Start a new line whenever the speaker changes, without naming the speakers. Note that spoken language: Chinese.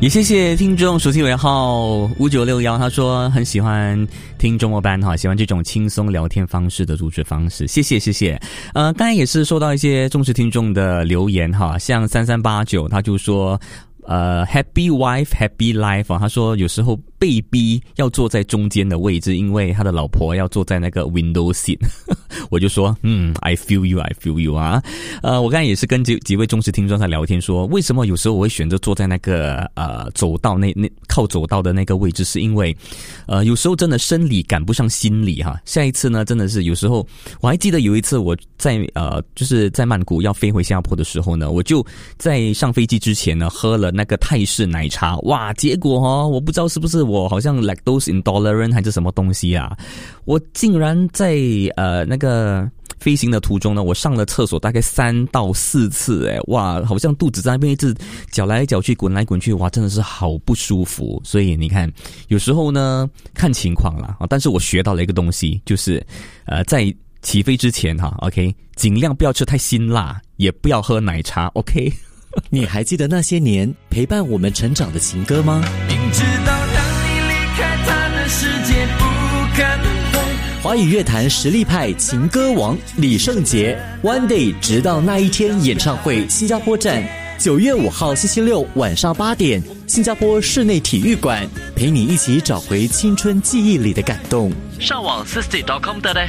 也谢谢听众手机尾号5961，他说很喜欢听周末班哈，喜欢这种轻松聊天方式的主持方式，谢谢。刚才也是收到一些忠实听众的留言哈，像3389他就说Happy wife, happy life 啊，他说有时候被逼要坐在中间的位置，因为他的老婆要坐在那个 window seat 我就说I feel you 啊。我刚才也是跟几位忠实听众在聊天说，为什么有时候我会选择坐在那个走道那靠走道的那个位置，是因为有时候真的生理赶不上心理哈。下一次呢，真的是有时候我还记得有一次我在就是在曼谷要飞回新加坡的时候呢，我就在上飞机之前呢喝了那个泰式奶茶，哇，结果我不知道是不是我好像 lactose intolerant 还是什么东西啊，我竟然在那个飞行的途中呢，我上了厕所大概3到4次，哇，好像肚子在那边一直搅来搅去滚来滚去，哇，真的是好不舒服。所以你看有时候呢看情况啦，但是我学到了一个东西，就是在起飞之前OK， 尽量不要吃太辛辣，也不要喝奶茶 OK。
你还记得那些年陪伴我们成长的情歌吗？
明知道让你离开他的世界不可能会。
华语乐坛实力派情歌王李圣杰 One Day 直到那一天演唱会新加坡站9月5号星期六晚上8点，新加坡室内体育馆，陪你一起找回青春记忆里的感动。
上网 60.com.sg